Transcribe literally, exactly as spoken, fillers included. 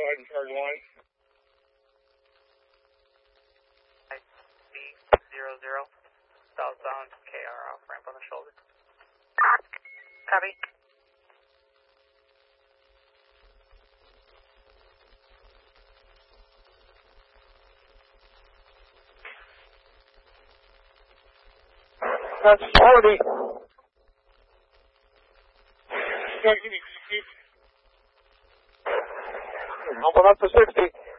ahead and charge line. B zero zero, southbound K R off ramp on the shoulder. Copy. That's forty. Bumping up to sixty.